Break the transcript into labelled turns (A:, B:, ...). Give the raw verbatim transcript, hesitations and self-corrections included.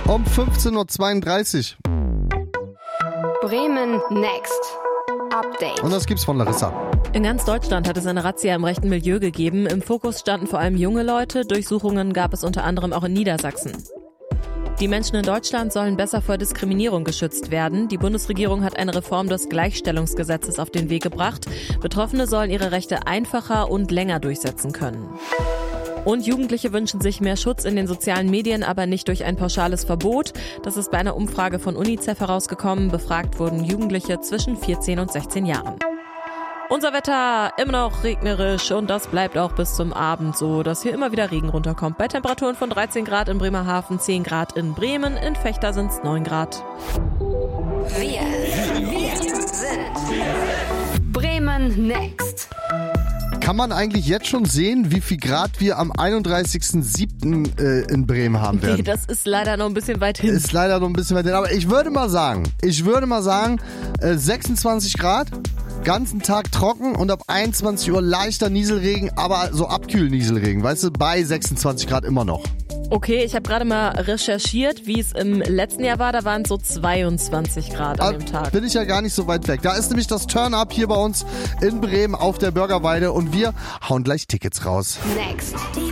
A: Um fünfzehn Uhr zweiunddreißig.
B: Bremen Next Update.
A: Und das gibt's von Larissa.
C: In ganz Deutschland hat es eine Razzia im rechten Milieu gegeben. Im Fokus standen vor allem junge Leute. Durchsuchungen gab es unter anderem auch in Niedersachsen. Die Menschen in Deutschland sollen besser vor Diskriminierung geschützt werden. Die Bundesregierung hat eine Reform des Gleichstellungsgesetzes auf den Weg gebracht. Betroffene sollen ihre Rechte einfacher und länger durchsetzen können. Und Jugendliche wünschen sich mehr Schutz in den sozialen Medien, aber nicht durch ein pauschales Verbot. Das ist bei einer Umfrage von UNICEF herausgekommen. Befragt wurden Jugendliche zwischen vierzehn und sechzehn Jahren. Unser Wetter immer noch regnerisch und das bleibt auch bis zum Abend so, dass hier immer wieder Regen runterkommt. Bei Temperaturen von dreizehn Grad in Bremerhaven, zehn Grad in Bremen, in Vechta sind es neun Grad.
B: Wir, wir sind Bremen Next.
A: Kann man eigentlich jetzt schon sehen, wie viel Grad wir am einunddreißigsten siebten Äh, in Bremen haben werden?
C: Nee, das ist leider noch ein bisschen weit hin.
A: Ist leider noch ein bisschen weit hin. Aber ich würde mal sagen, ich würde mal sagen, äh, sechsundzwanzig Grad, ganzen Tag trocken und ab einundzwanzig Uhr leichter Nieselregen, aber so Abkühl-Nieselregen, weißt du, bei sechsundzwanzig Grad immer noch.
C: Okay, ich habe gerade mal recherchiert, wie es im letzten Jahr war. Da waren es so zweiundzwanzig Grad an dem Tag.
A: Bin ich ja gar nicht so weit weg. Da ist nämlich das Turn-Up hier bei uns in Bremen auf der Bürgerweide und wir hauen gleich Tickets raus.
B: Next.